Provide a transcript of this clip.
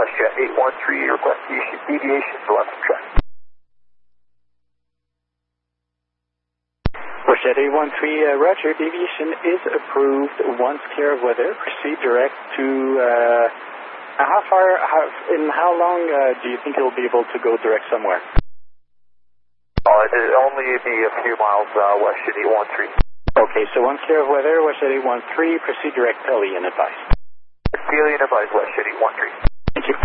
WestJet 813, request deviation to left of track. WestJet 813, roger, deviation is approved. Once clear of weather, proceed direct to, in how long do you think you'll be able to go direct somewhere? It'll only be a few miles, WestJet 813. Okay, so once clear of weather, WestJet 813, proceed direct to Alien advice. Alien advice, WestJet 813.